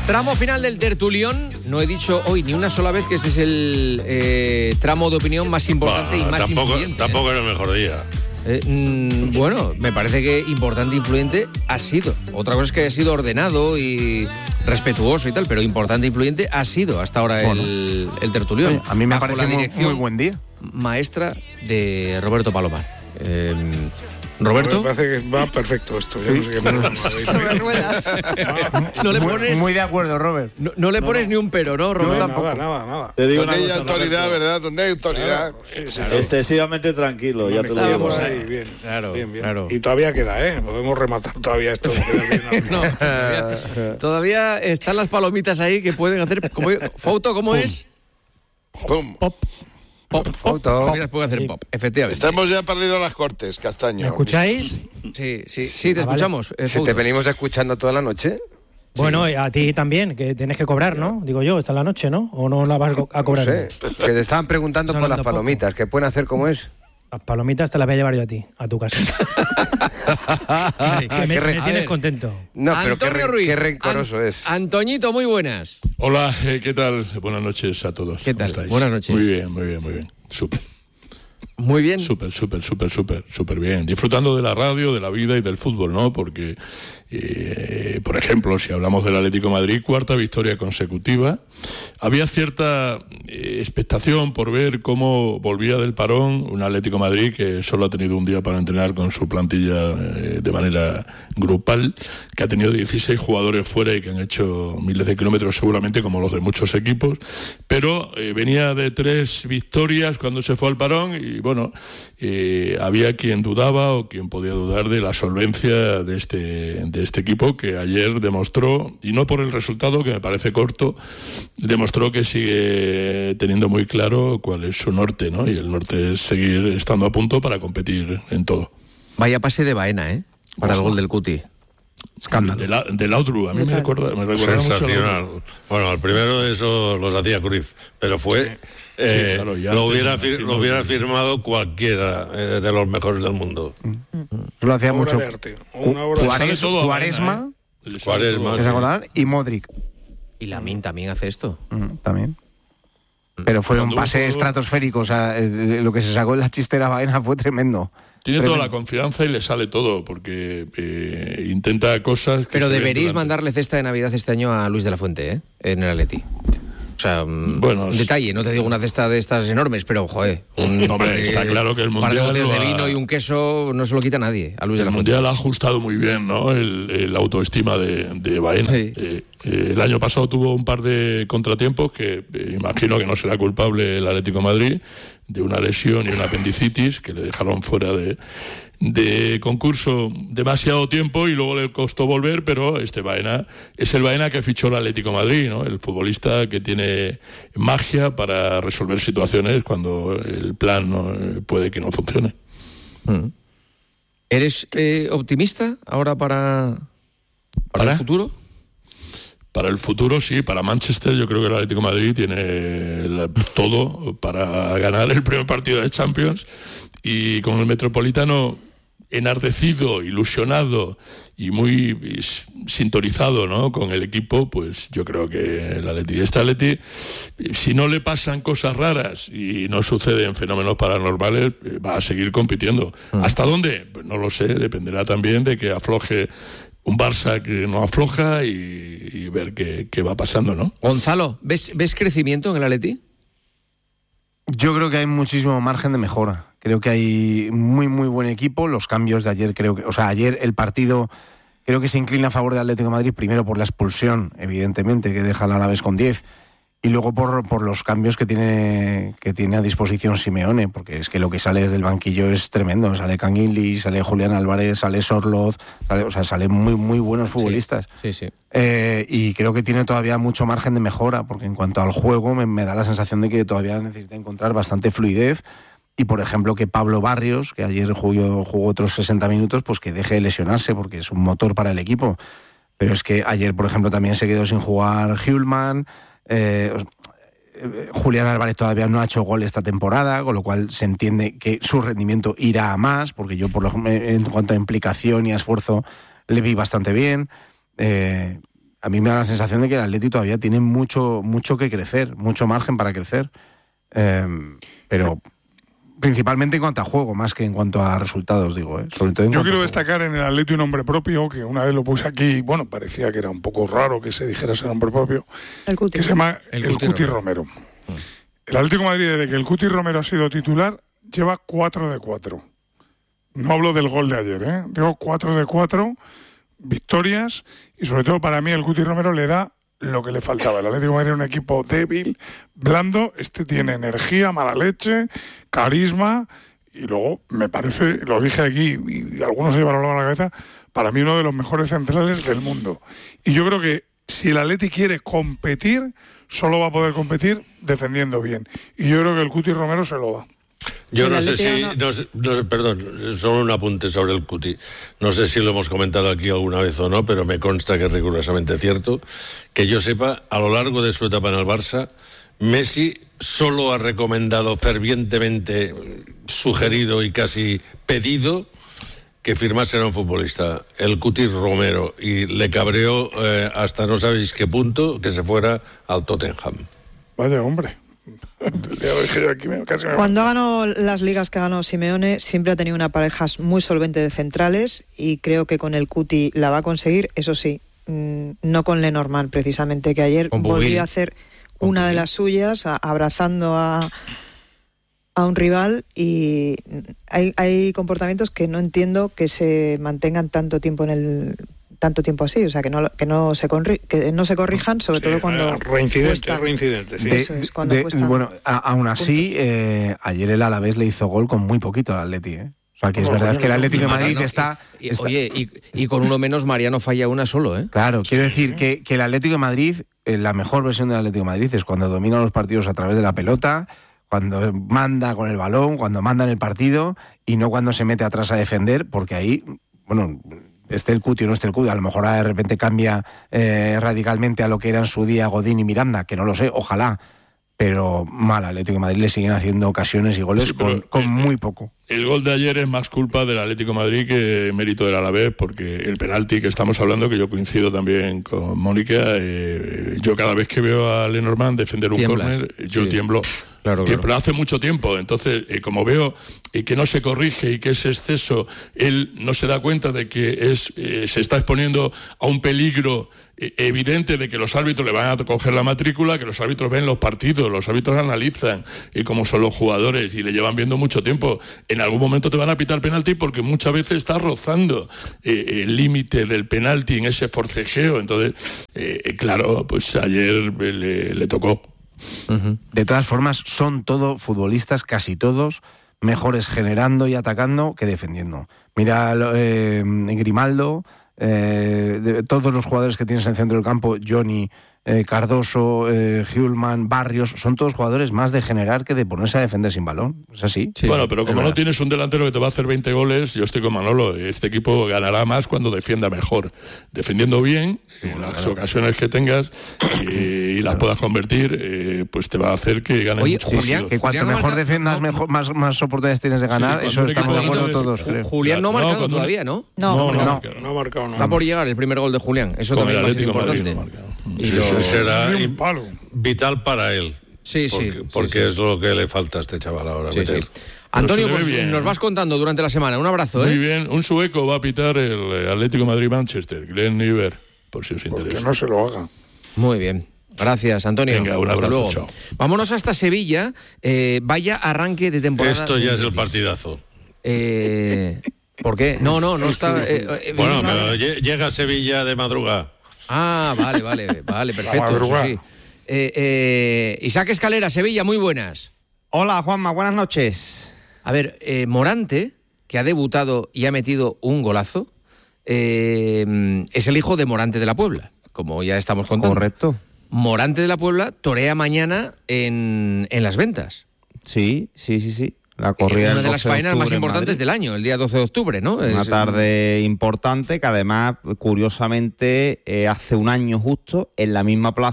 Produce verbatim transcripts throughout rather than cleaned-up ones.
Tramo final del tertulión. No he dicho hoy ni una sola vez que este es el eh, tramo de opinión más importante bah, y más tampoco, influyente. Tampoco ¿eh? era el mejor día. Eh, mmm, bueno, me parece que importante e influyente ha sido. Otra cosa es que haya sido ordenado y respetuoso y tal, pero importante e influyente ha sido hasta ahora bueno. el, el tertulión. Oye, a mí me parece muy, muy buen día. Maestra de Roberto Palomar. Eh, Roberto. Me parece que va perfecto esto. Yo no sé qué pasa. Sobre ruedas. No le pones, muy, muy de acuerdo, Robert. No, no le pones no, no. ni un pero, ¿no, Robert? No, nada, nada, nada. Te digo donde hay cosa, autoridad, Roberto. ¿verdad? Donde hay autoridad. Claro, sí, sí, claro. Excesivamente tranquilo, no, ya te lo digo. Ahí, bien, claro, bien, bien. Claro. Y todavía queda, ¿eh? Podemos rematar todavía esto. no, todavía, todavía están las palomitas ahí que pueden hacer. Como, Fauto, ¿cómo Pum. es? Pum. Pop. Pop, pop, pop. Mira, puede hacer sí. pop, efectivamente. Estamos ya perdidos las Cortes, Castaño. ¿Me escucháis? Sí, sí, sí, te ah, escuchamos. Vale. Eh, si te venimos escuchando toda la noche. Bueno, sí. A ti también, que tienes que cobrar, ¿no? Digo yo, esta es la noche, ¿no? ¿O no la vas a cobrar? No sé, que te estaban preguntando por las palomitas, poco. ¿Qué pueden hacer como es? Las palomitas te las voy a llevar yo a ti, a tu casa. que me, me tienes contento. No, pero Antonio qué, Ruiz, qué rencoroso An- es. Antoñito, muy buenas. Hola, eh, ¿qué tal? Buenas noches a todos. ¿Qué tal? Estáis? Buenas noches. Muy bien, muy bien, muy bien. Súper. Muy bien. Súper, súper, súper, súper, súper bien. Disfrutando de la radio, de la vida y del fútbol, ¿no? Porque, eh, por ejemplo, si hablamos del Atlético de Madrid, cuarta victoria consecutiva, había cierta eh, expectación por ver cómo volvía del parón un Atlético de Madrid que solo ha tenido un día para entrenar con su plantilla eh, de manera grupal, que ha tenido dieciséis jugadores fuera y que han hecho miles de kilómetros seguramente como los de muchos equipos, pero eh, venía de tres victorias cuando se fue al parón y bueno, eh, había quien dudaba o quien podía dudar de la solvencia de este, de este equipo que ayer demostró, y no por el resultado que me parece corto, demostró que sigue teniendo muy claro cuál es su norte, ¿no? Y el norte es seguir estando a punto para competir en todo. Vaya pase de Baena, ¿eh? Para Ojo. el gol del Cuti. Escándalo. De, la, de Laudrup, a mí me recuerda, me recuerda sensacional. Mucho bueno, el primero eso los hacía Cruyff, pero fue sí. Eh, sí, claro, lo, hubiera fir- lo hubiera firmado cualquiera eh, de los mejores del mundo. Mm. Lo hacía una mucho. De arte, una obra Cuares, todo Cuaresma, eh. Cuaresma sí. y Modric. Y Lamine también hace esto. Mm, también. Pero fue Cuando un pase un estratosférico, o sea, lo que se sacó en la chistera Baena fue tremendo. Tiene tremendo. toda la confianza y le sale todo, porque eh, intenta cosas que Pero deberíais mandarle cesta de Navidad este año a Luis de la Fuente, ¿eh? En el Atleti. O sea, bueno, un detalle, no te digo una cesta de estas enormes, pero, joder, un hombre, de, está claro que el Mundial... Un par de botellas ha... de vino y un queso no se lo quita nadie a Luis de la Fuente. El Mundial ha ajustado muy bien, ¿no? El, el autoestima de, de Baena. Sí. Eh, eh, el año pasado tuvo un par de contratiempos que eh, imagino que no será culpable el Atlético de Madrid, de una lesión y una apendicitis que le dejaron fuera de... de concurso demasiado tiempo y luego le costó volver, pero este Baena es el Baena que fichó el Atlético de Madrid, ¿no? El futbolista que tiene magia para resolver situaciones cuando el plan no, puede que no funcione. Mm. ¿Eres eh, optimista ahora para, para, ¿Para el futuro? Para el futuro, sí. Para Manchester yo creo que el Atlético de Madrid tiene la, todo para ganar el primer partido de Champions, y con el Metropolitano enardecido, ilusionado y muy sintonizado, ¿no?, con el equipo, pues yo creo que el Atleti, este Atleti, si no le pasan cosas raras y no suceden fenómenos paranormales, va a seguir compitiendo. Mm. ¿Hasta dónde? Pues no lo sé, dependerá también de que afloje un Barça que no afloja y, y ver qué, qué va pasando, ¿no? Gonzalo, ¿ves, ¿ves crecimiento en el Atleti? Yo creo que hay muchísimo margen de mejora. Creo que hay muy, muy buen equipo. Los cambios de ayer, creo que... O sea, ayer el partido creo que se inclina a favor del Atlético de Madrid, primero por la expulsión, evidentemente, que deja al Alavés con diez, y luego por, por los cambios que tiene, que tiene a disposición Simeone, porque es que lo que sale desde el banquillo es tremendo. Sale Canguilí, sale Julián Álvarez, sale Sorloz, sale, o sea, salen muy, muy buenos futbolistas. Sí, sí, sí. Eh, y creo que tiene todavía mucho margen de mejora, porque en cuanto al juego me, me da la sensación de que todavía necesita encontrar bastante fluidez. Y, por ejemplo, que Pablo Barrios, que ayer jugó, jugó otros sesenta minutos, pues que deje de lesionarse, porque es un motor para el equipo. Pero es que ayer, por ejemplo, también se quedó sin jugar Hjulman. Eh, Julián Álvarez todavía no ha hecho gol esta temporada, con lo cual se entiende que su rendimiento irá a más, porque yo, por lo, en cuanto a implicación y a esfuerzo, le vi bastante bien. Eh, a mí me da la sensación de que el Atleti todavía tiene mucho, mucho que crecer, mucho margen para crecer. Eh, pero principalmente en cuanto a juego, más que en cuanto a resultados, digo. ¿eh? Sobre todo en Yo quiero a destacar en el Atleti un nombre propio, que una vez lo puse aquí, bueno, parecía que era un poco raro que se dijera ese nombre propio, el Cuti. que se llama el, el Cuti, Cuti Romero. Romero. El Atlético de Madrid, desde que el Cuti Romero ha sido titular, lleva cuatro de cuatro. No hablo del gol de ayer, ¿eh? Digo cuatro de cuatro victorias, y sobre todo para mí el Cuti Romero le da lo que le faltaba. El Atlético de Madrid era un equipo débil, blando. Este tiene energía, mala leche, carisma, y luego me parece, lo dije aquí y algunos se llevaron a la cabeza, para mí uno de los mejores centrales del mundo. Y yo creo que si el Atleti quiere competir, solo va a poder competir defendiendo bien, y yo creo que el Cuti Romero se lo da. Yo no El sé Atleti si, no- no sé- no sé, perdón, solo un apunte sobre el Cuti. No sé si lo hemos comentado aquí alguna vez o no, pero me consta que es rigurosamente cierto. Que yo sepa, a lo largo de su etapa en el Barça, Messi solo ha recomendado fervientemente, sugerido y casi pedido que firmase a un futbolista, el Cuti Romero, y le cabreó eh, hasta no sabéis qué punto que se fuera al Tottenham. Vaya hombre. Ya lo dije yo aquí, me- casi me Cuando ha ganado las ligas que ha ganado Simeone, siempre ha tenido una pareja muy solvente de centrales, y creo que con el Cuti la va a conseguir, eso sí, mmm, no con Lenormand, precisamente, que ayer Con volvió Bouguil. a hacer Con una de Bouguil. las suyas, a- abrazando a, a un rival, y hay, hay comportamientos que no entiendo que se mantengan tanto tiempo en el tanto tiempo así, o sea, que no que no se corri- que no se corrijan, sobre todo cuando Eh, reincidente, cuesta. reincidente, sí. De- Eso es, cuando de- cuesta bueno, a- aún así, eh, ayer el Alavés le hizo gol con muy poquito al Atleti, ¿eh? O sea, que es Bueno, verdad coño, que el eso- Atlético de Madrid Mariano, está, y- y- está- Oye, y, y con uno menos Mariano falla una solo, ¿eh? Claro, quiero decir que, que el Atlético de Madrid, eh, la mejor versión del Atlético de Madrid es cuando domina los partidos a través de la pelota, cuando manda con el balón, cuando manda en el partido, y no cuando se mete atrás a defender, porque ahí, bueno, esté el Cuti o no esté el Cuti, a lo mejor de repente cambia eh, radicalmente a lo que era en su día Godín y Miranda, que no lo sé, ojalá, pero mal, al Atlético de Madrid le siguen haciendo ocasiones y goles Sí, pero, con, con eh, muy poco. El gol de ayer es más culpa del Atlético de Madrid que mérito del Alavés, porque el penalti que estamos hablando, que yo coincido también con Mónica, eh, yo cada vez que veo a Lenormand defender un Tiemblas, córner, yo sí. tiemblo. Claro, Tiemblo claro. hace mucho tiempo. Entonces, eh, como veo eh, que no se corrige y que ese exceso, él no se da cuenta de que es eh, se está exponiendo a un peligro eh, evidente de que los árbitros le van a coger la matrícula, que los árbitros ven los partidos, los árbitros analizan y cómo son los jugadores y le llevan viendo mucho tiempo. En algún momento te van a pitar penalti porque muchas veces está rozando eh, el límite del penalti en ese forcejeo. Entonces, eh, eh, claro, pues ayer eh, le, le tocó. Uh-huh. De todas formas, son todo futbolistas, casi todos, mejores generando y atacando que defendiendo. Mira eh, Grimaldo, eh, de, todos los jugadores que tienes en el centro del campo, Johnny, eh, Cardoso, eh, Hjulman, Barrios, son todos jugadores más de generar que de ponerse a defender sin balón. ¿Es así? Sí, bueno, pero es como no verdad. tienes un delantero que te va a hacer veinte goles, yo estoy con Manolo. Este equipo ganará más cuando defienda mejor. Defendiendo bien, en las ocasiones que tengas eh, y las puedas convertir, eh, pues te va a hacer que ganes Oye, muchos Julián, partidos. Que cuanto Julián no mejor marca- defiendas, no. mejor, más, más oportunidades tienes de ganar. cuando Eso un estamos de equipo acuerdo de- todos, Ju- creo. Julián no ha No, marcado cuando- todavía, ¿no? No, No, no. no. No ha marcado Está nada. por llegar el primer gol de Julián. Eso Con también el va a ser Atlético de Madrid importante. no ha marcado. Y Sí, lo- sí, será Ni im- un palo. vital para él. Sí, sí. Porque, sí, porque sí. es lo que le falta a este chaval ahora. Sí, meter. sí. Antonio, se le ve pues bien, nos ¿eh? vas contando durante la semana. Un abrazo, ¿eh? Muy bien, un sueco va a pitar el eh, Atlético de Madrid-Manchester, Glenn Niver, por si os Porque interesa. no se lo haga. Muy bien. Gracias, Antonio. Venga, un Hasta abrazo, luego. chao. Vámonos hasta Sevilla. Eh, vaya arranque de temporada. Esto ya del es el Betis. partidazo. Eh, ¿Por qué? No, no, no está. eh, eh, Bueno, ¿vienes a- pero lle- llega a Sevilla de madrugada. Ah, vale, vale, vale, perfecto. Eso madrugada. sí. Eh, eh, Isaac Escalera, Sevilla, muy buenas. Hola, Juanma, buenas noches. A ver, eh, Morante, que ha debutado y ha metido un golazo, eh, es el hijo de Morante de la Puebla, como ya estamos contando. Correcto. Morante de la Puebla torea mañana en, en Las Ventas. Sí, sí, sí, sí. La corrida Una del de las doce de faenas más octubre en importantes Madrid. del año, el día doce de octubre, ¿no? Una Es- tarde importante que además, curiosamente, eh, hace un año justo, en la misma plaza,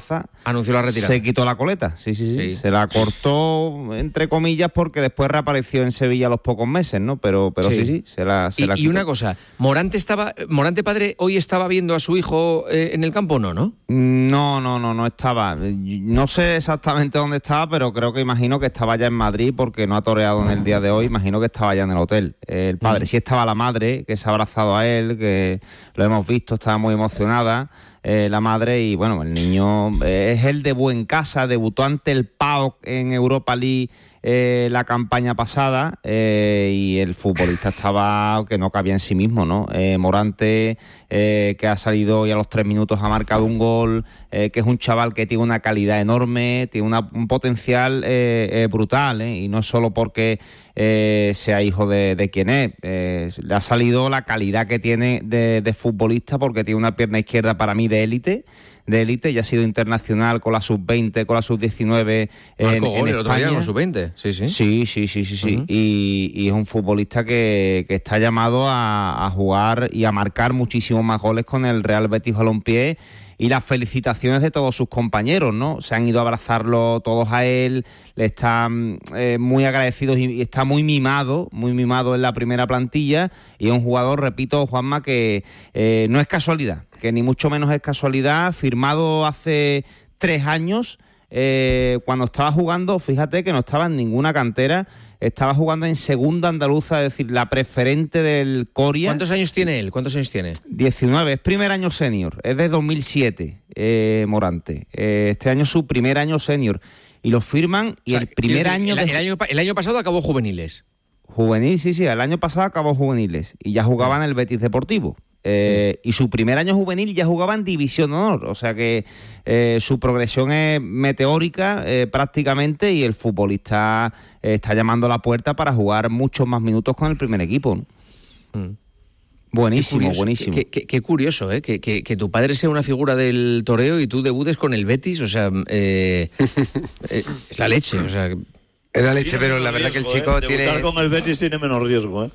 Anunció la retirada. Se quitó la coleta, sí, sí, sí, Sí. se la cortó, entre comillas, porque después reapareció en Sevilla a los pocos meses, ¿no? Pero, pero sí, sí, sí se la, se y, la y quitó. una cosa, Morante estaba, Morante padre hoy estaba viendo a su hijo eh, en el campo, ¿no? ¿no? No, no, no, no estaba. No sé exactamente dónde estaba, pero creo que imagino que estaba ya en Madrid porque no ha toreado en el día de hoy. Imagino que estaba ya en el hotel. El padre, Mm. sí estaba la madre, que se ha abrazado a él, que lo hemos visto, estaba muy emocionada. Eh, la madre y bueno, el niño eh, es el debut en casa, debutó ante el P A O K en Europa League eh, la campaña pasada eh, y el futbolista estaba que no cabía en sí mismo, ¿no? Eh, Morante, eh, que ha salido y a los tres minutos ha marcado un gol, eh, que es un chaval que tiene una calidad enorme, tiene una, un potencial eh, eh, brutal, ¿eh? Y no es solo porque eh, sea hijo de, de quien es, eh, le ha salido la calidad que tiene de, de futbolista porque tiene una pierna izquierda para mí de élite, de élite, ya ha sido internacional con la sub veinte, con la sub diecinueve en, Marcó gol en el otro día España. con sub veinte. Sí, sí. Sí, sí, sí, sí, sí. Uh-huh. y, y es un futbolista que, que está llamado a, a jugar y a marcar muchísimos más goles con el Real Betis Balompié. Y las felicitaciones de todos sus compañeros, ¿no? Se han ido a abrazarlo todos a él, le están eh, muy agradecidos y, y está muy mimado, muy mimado en la primera plantilla. Y es un jugador, repito, Juanma, que eh, no es casualidad, que ni mucho menos es casualidad, firmado hace tres años. Eh, cuando estaba jugando, fíjate que no estaba en ninguna cantera, estaba jugando en segunda andaluza, es decir, la preferente del Coria. ¿Cuántos años tiene él? ¿Cuántos años tiene? diecinueve, es primer año senior, es de dos mil siete, eh, Morante. Eh, este año es su primer año senior. Y lo firman y O sea, el primer quiero decir, año... El, de... el año... El año pasado acabó juveniles. Juvenil, sí, sí, el año pasado acabó juveniles y ya jugaba en el Betis Deportivo. Eh, y su primer año juvenil ya jugaba en División de Honor, o sea que eh, su progresión es meteórica eh, prácticamente y el futbolista eh, está llamando a la puerta para jugar muchos más minutos con el primer equipo, ¿no? Mm. Buenísimo, Qué curioso, buenísimo. Qué, qué- qué curioso, ¿eh? Que, que- que tu padre sea una figura del toreo y tú debutes con el Betis, o sea, eh, eh, es la leche, o sea... Es la leche, Tiene pero menos la verdad riesgo, que el chico ¿eh? tiene... Debutar con el Betis tiene menos riesgo, ¿eh?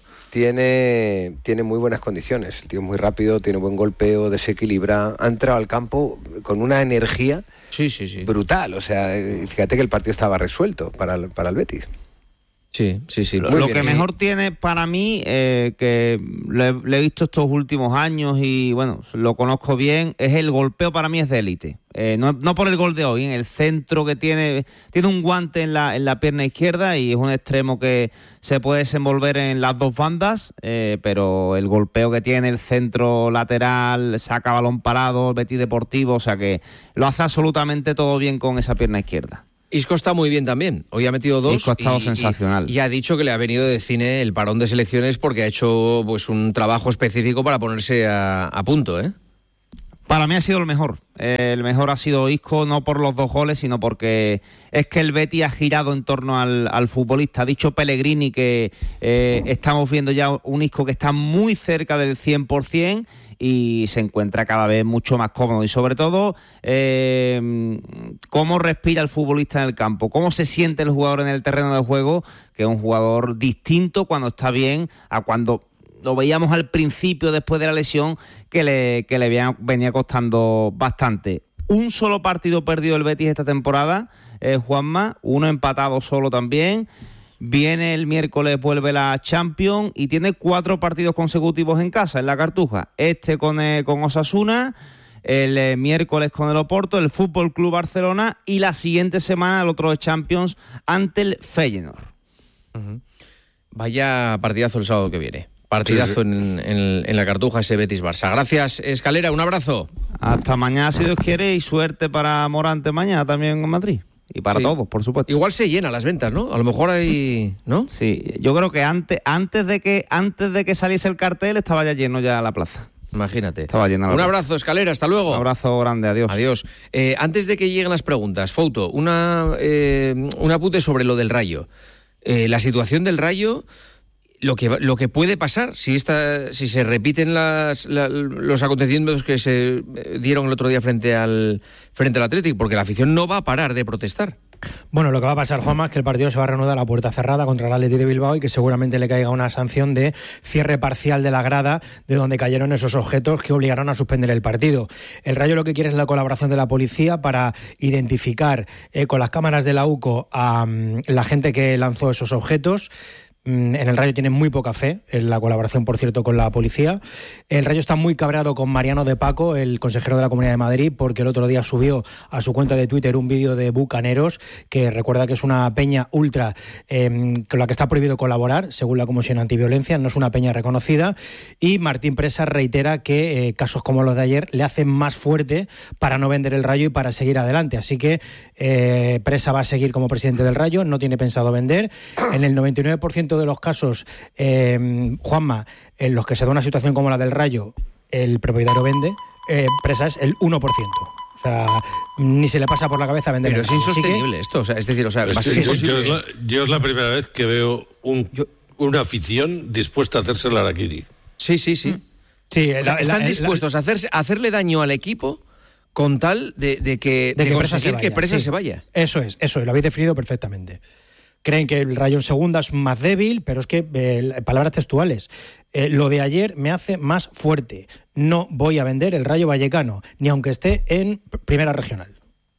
Tiene, tiene muy buenas condiciones. El tío es muy rápido, tiene buen golpeo, desequilibra. Ha entrado al campo con una energía Sí, sí, sí. brutal. O sea, eh, fíjate que el partido estaba resuelto para el, para el Betis. Sí, sí, sí. Lo, Muy lo bien, que sí. mejor tiene para mí, eh, que lo he, lo he visto estos últimos años y bueno, lo conozco bien, es el golpeo. Para mí es de élite. Eh, no, no por el gol de hoy, en el centro que tiene, tiene un guante en la, en la pierna izquierda y es un extremo que se puede desenvolver en las dos bandas, eh, pero el golpeo que tiene, el centro lateral, saca balón parado, Betis Deportivo, o sea que lo hace absolutamente todo bien con esa pierna izquierda. Isco está muy bien también. Hoy ha metido dos. Isco ha estado y, sensacional. Y, y ha dicho que le ha venido de cine el parón de selecciones porque ha hecho pues un trabajo específico para ponerse a, a punto, ¿eh? Para mí ha sido el mejor. Eh, el mejor ha sido Isco, no por los dos goles, sino porque es que el Betis ha girado en torno al, al futbolista. Ha dicho Pellegrini que eh, estamos viendo ya un Isco que está muy cerca del cien por ciento y se encuentra cada vez mucho más cómodo. Y sobre todo, eh, cómo respira el futbolista en el campo, cómo se siente el jugador en el terreno de juego, que es un jugador distinto cuando está bien a cuando... Lo veíamos al principio, después de la lesión, que le, que le venía, venía costando bastante. Un solo partido perdido el Betis esta temporada, eh, Juanma, uno empatado solo también. Viene el miércoles, vuelve la Champions y tiene cuatro partidos consecutivos en casa, en la Cartuja. Este con, eh, con Osasuna, el eh, miércoles con el Oporto, el Fútbol Club Barcelona y la siguiente semana el otro de Champions ante el Feyenoord. Uh-huh. Vaya partidazo el sábado que viene. Partidazo sí, sí. En, en, en la Cartuja, ese Betis-Barça. Gracias, Escalera, un abrazo. Hasta mañana, si Dios quiere, y suerte para Morante mañana también en Madrid. Y para sí. todos, por supuesto. Igual se llena las ventas, ¿no? A lo mejor hay... ¿no? Sí, yo creo que antes, antes, de, que, antes de que saliese el cartel estaba ya lleno ya la plaza. Imagínate. Estaba llena la un plaza. abrazo, Escalera, hasta luego. Un abrazo grande, adiós. Adiós. Eh, antes de que lleguen las preguntas, Fouto, una, eh, un apunte sobre lo del Rayo. Eh, la situación del Rayo... Lo que, lo que puede pasar si esta, si se repiten las, la, los acontecimientos que se dieron el otro día frente al frente al Athletic, porque la afición no va a parar de protestar. Bueno, lo que va a pasar, Juanma, es que el partido se va a reanudar a la puerta cerrada contra el Athletic de Bilbao y que seguramente le caiga una sanción de cierre parcial de la grada de donde cayeron esos objetos que obligaron a suspender el partido. El Rayo lo que quiere es la colaboración de la policía para identificar eh, con las cámaras de la U C O a um, la gente que lanzó esos objetos. En el Rayo tienen muy poca fe en la colaboración, por cierto, con la policía. El Rayo está muy cabreado con Mariano de Paco, el consejero de la Comunidad de Madrid, porque el otro día subió a su cuenta de Twitter un vídeo de Bucaneros, que recuerda que es una peña ultra eh, con la que está prohibido colaborar, según la Comisión Antiviolencia, no es una peña reconocida. Y Martín Presa reitera que eh, casos como los de ayer le hacen más fuerte para no vender el Rayo y para seguir adelante. Así que eh, Presa va a seguir como presidente del Rayo, no tiene pensado vender. En el noventa y nueve por ciento de los casos, eh, Juanma, en los que se da una situación como la del Rayo, el propietario vende, eh, Presa es el uno por ciento. O sea, ni se le pasa por la cabeza vender. Pero es insostenible que... esto, o sea, es decir, o sea, es va a ser yo, imposible. Yo es, la, yo es la primera vez que veo un, yo... una afición dispuesta a hacerse el harakiri. Sí, sí, sí. sí o sea, la, están la, dispuestos la... a, hacerse, a hacerle daño al equipo con tal de, de que, de de que Presa se vaya. Que Presa sí. se vaya. Eso es, eso es, lo habéis definido perfectamente. Creen que el Rayo en segunda es más débil, pero es que, eh, palabras textuales, eh, lo de ayer me hace más fuerte. No voy a vender el Rayo Vallecano, ni aunque esté en primera regional.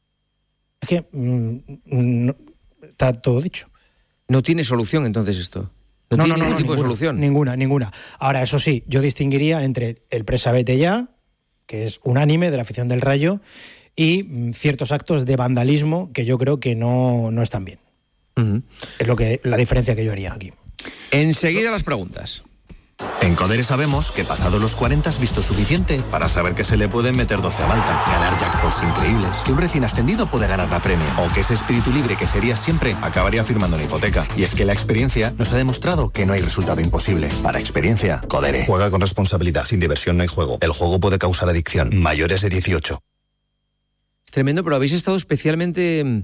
Es que mm, no, está todo dicho. No tiene solución entonces esto. No, no tiene no, no, ningún no, tipo ninguna, de solución. Ninguna, ninguna. Ahora, eso sí, yo distinguiría entre el Presa vete ya, que es unánime de la afición del Rayo, y mm, ciertos actos de vandalismo que yo creo que no, no están bien. Uh-huh. Es lo que la diferencia que yo haría aquí. Enseguida las preguntas. En Codere sabemos que pasados los cuarenta has visto suficiente para saber que se le pueden meter doce a Malta, ganar jackpots increíbles, que un recién ascendido puede ganar la premia, o que ese espíritu libre que serías siempre acabaría firmando una hipoteca. Y es que la experiencia nos ha demostrado que no hay resultado imposible. Para experiencia, Codere. Juega con responsabilidad. Sin diversión no hay juego. El juego puede causar adicción. Mayores de dieciocho. Es tremendo, pero habéis estado especialmente...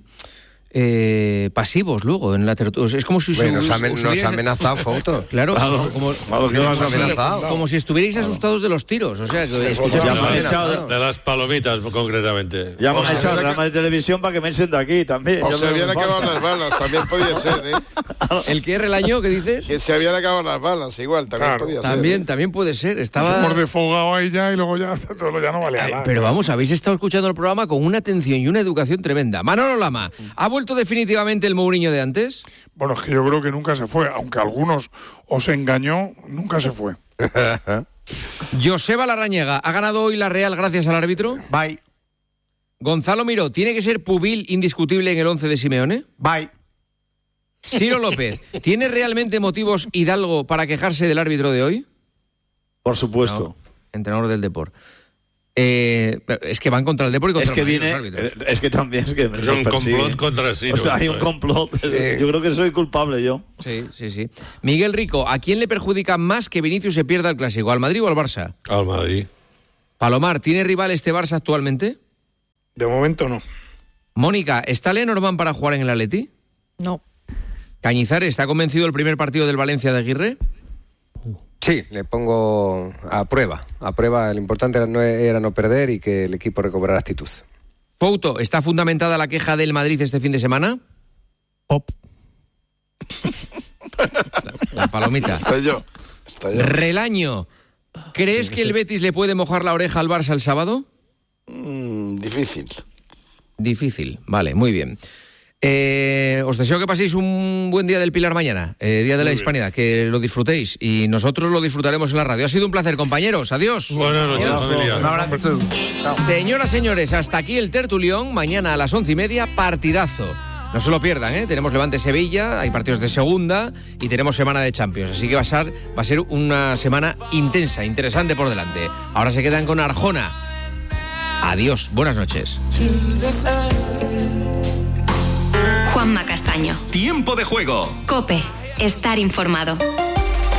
Eh, pasivos luego en la tertulia. Es como si bueno, os, nos, amen, os nos ha amenazado foto. Claro, claro. Como, como, como, como, como, como si estuvierais claro. asustados de los tiros. O sea, que ya hemos echado de las palomitas concretamente. Ya hemos echado drama de televisión para que me echen de aquí también. O se habían acabado las balas, también podía ser, ¿eh? ¿El qué relañó? ¿Qué dices? Que se habían acabado las balas, igual, también claro, podía también, ser. ¿eh? También puede ser. Estaba... Hemos desfogado ahí ya y luego ya, todo ya no vale nada. Pero vamos, habéis estado escuchando el programa con una atención y una educación tremenda. Manolo Lama, ¿ha vuelto definitivamente el Mourinho de antes? Bueno, es que yo creo que nunca se fue, aunque a algunos os engañó, nunca se fue. Joseba Larrañaga, ¿ha ganado hoy la Real gracias al árbitro? Bye. Gonzalo Miró, ¿tiene que ser Pubil indiscutible en el once de Simeone? Bye. Ciro López, ¿tiene realmente motivos Hidalgo para quejarse del árbitro de hoy? Por supuesto. No, entrenador del Depor. Eh, es que van contra el Depor y contra es que viene, los árbitros. Es que también es que es un complot contra sí. O sea, hay un complot. Sí. Yo creo que soy culpable yo. Sí, sí, sí. Miguel Rico, ¿a quién le perjudica más que Vinicius se pierda el Clásico? ¿Al Madrid o al Barça? Al Madrid. Palomar, ¿tiene rival este Barça actualmente? De momento no. Mónica, ¿está Lenormand para jugar en el Atleti? No. Cañizares, ¿está convencido del primer partido del Valencia de Aguirre? Sí, le pongo a prueba. A prueba, lo importante era no, era no perder y que el equipo recobrara actitud. Fouto, ¿está fundamentada la queja del Madrid este fin de semana? Pop. La, la palomita. Está yo. Está yo. Relaño, ¿crees que el Betis le puede mojar la oreja al Barça el sábado? Mm, difícil. Difícil, vale, muy bien. Eh, os deseo que paséis un buen día del Pilar mañana, eh, Día de la Hispanidad, que lo disfrutéis y nosotros lo disfrutaremos en la radio. Ha sido un placer, compañeros. Adiós. Buenas noches, familia. Un abrazo. Señoras, señores, hasta aquí el tertulión. Mañana a las once y media, partidazo. No se lo pierdan, ¿eh? Tenemos Levante Sevilla, hay partidos de segunda y tenemos semana de Champions. Así que va a ser, va a ser una semana intensa, interesante por delante. Ahora se quedan con Arjona. Adiós, buenas noches. Juanma Castaño. Tiempo de juego. COPE. Estar informado.